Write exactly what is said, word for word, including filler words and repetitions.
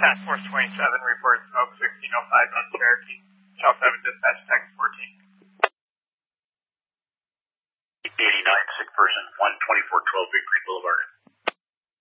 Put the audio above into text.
Task Force twenty-seven reports smoke sixteen oh five on Cherokee. Shell seven dispatch text fourteen. eighty-nine, sick person, one twenty-four twelve Big Green Boulevard.